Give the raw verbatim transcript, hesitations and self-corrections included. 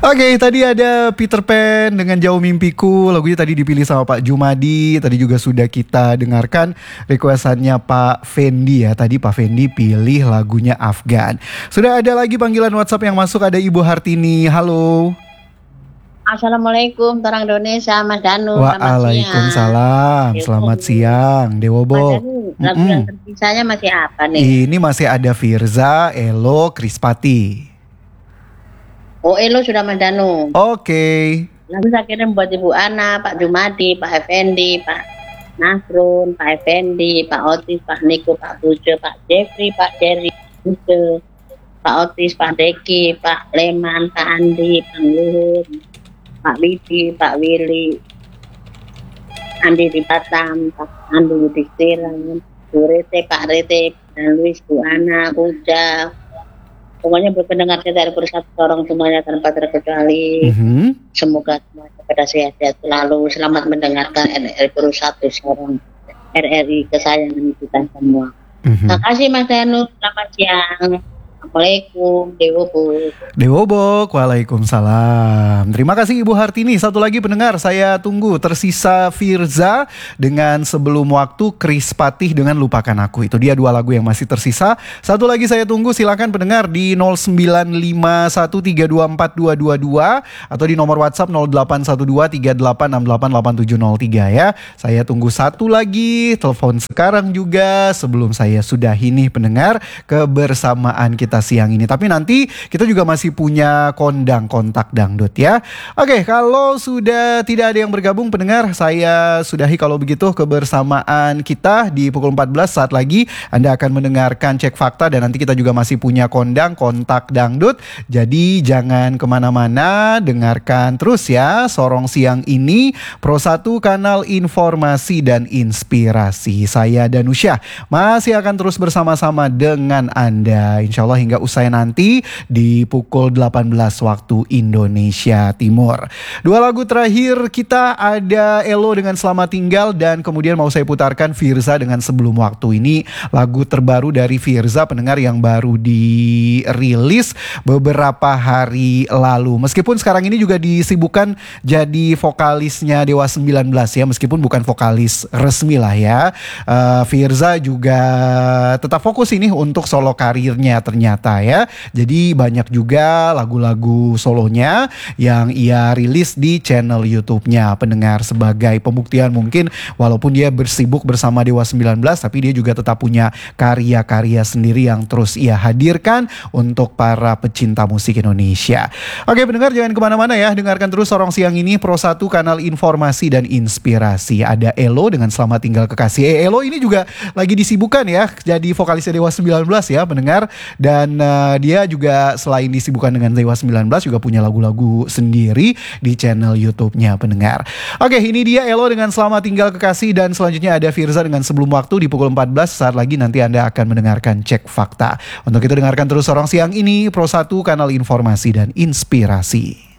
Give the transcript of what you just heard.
Oke, tadi ada Peter Pan dengan Jauh Mimpiku. Lagunya tadi dipilih sama Pak Jumadi. Tadi juga sudah kita dengarkan requestannya Pak Fendi ya. Tadi Pak Fendi pilih lagunya Afgan. Sudah ada lagi panggilan WhatsApp yang masuk. Ada Ibu Hartini. Halo. Assalamualaikum, Torang Indonesia, Mas Danu. Waalaikumsalam. Selamat siang, Dewobo. Mas Danu, lagu yang tersisanya masih apa nih? Ini masih ada Firza, Elo, Krispati. Oh, Elo sudah Mas Danu. Oke. Okay. Lagu saya kirim buat Ibu Ana, Pak Jumadi, Pak Effendi, Pak Nasrun, Pak Effendi, Pak Otis, Pak Niko, Pak Bujo, Pak Jeffrey, Pak Jerry, Bujo, Pak Otis, Pak Deki, Pak Leman, Pak Andi, Pak Luhur, Pak Widi, Pak Willy, Andi di Batam, Pak Andi di Serang, Bu Rete, Pak Rete, dan Luis, Bu Ana, Uja. Pokoknya berpendengar kita dari persatu orang semuanya tanpa terkecuali. Mm-hmm. Semoga semuanya pada sehat-sehat selalu. Selamat mendengarkan R R I Persatu Sorong, R R I kesayangan kita semua. Mm-hmm. Terima kasih Mas Danu. Selamat siang. Assalamualaikum, Dewobo. Dewobo, waalaikumsalam. Terima kasih Ibu Hartini. Satu lagi pendengar, saya tunggu. Tersisa Firza dengan Sebelum Waktu, Krispatih dengan Lupakan Aku. Itu dia dua lagu yang masih tersisa. Satu lagi saya tunggu, silakan pendengar di nol sembilan lima satu tiga dua empat dua dua dua atau di nomor WhatsApp nol delapan satu dua tiga delapan enam delapan delapan tujuh nol tiga ya. Saya tunggu satu lagi, telepon sekarang juga sebelum saya sudahi nih pendengar kebersamaan kita siang ini. Tapi nanti kita juga masih punya kondang kontak dangdut ya. Oke, kalau sudah tidak ada yang bergabung pendengar, saya sudahi kalau begitu kebersamaan kita di pukul empat belas. Saat lagi Anda akan mendengarkan Cek Fakta dan nanti kita juga masih punya kondang kontak dangdut. Jadi jangan kemana-mana, dengarkan terus ya Sorong Siang ini, Pro satu Kanal Informasi dan Inspirasi. Saya Danusyah masih akan terus bersama-sama dengan Anda, insya Allah hingga usai nanti di pukul delapan belas waktu Indonesia Timur. Dua lagu terakhir kita ada Elo dengan Selamat Tinggal dan kemudian mau saya putarkan Firza dengan Sebelum Waktu. Ini lagu terbaru dari Firza pendengar yang baru dirilis beberapa hari lalu. Meskipun sekarang ini juga disibukkan jadi vokalisnya Dewa sembilan belas ya, meskipun bukan vokalis resmi lah ya. Uh, Firza juga tetap fokus ini untuk solo karirnya ternyata ya. Jadi banyak juga lagu-lagu solonya yang ia rilis di channel YouTube-nya pendengar, sebagai pembuktian mungkin walaupun dia bersibuk bersama Dewa sembilan belas tapi dia juga tetap punya karya-karya sendiri yang terus ia hadirkan untuk para pecinta musik Indonesia. Oke pendengar, jangan kemana-mana ya, dengarkan terus Sorong Siang ini, Pro satu Kanal Informasi dan Inspirasi. Ada Elo dengan Selamat Tinggal Kekasih. Eh, Elo ini juga lagi disibukkan ya jadi vokalisnya Dewa sembilan belas ya pendengar. Dan uh, dia juga selain disibukkan dengan Dewa sembilan belas juga punya lagu-lagu sendiri di channel YouTube-nya pendengar. Oke, ini dia Elo dengan Selamat Tinggal Kekasih dan selanjutnya ada Firza dengan Sebelum Waktu di pukul empat belas. Saat lagi nanti Anda akan mendengarkan Cek Fakta. Untuk itu dengarkan terus Sorong Siang ini, Pro satu Kanal Informasi dan Inspirasi.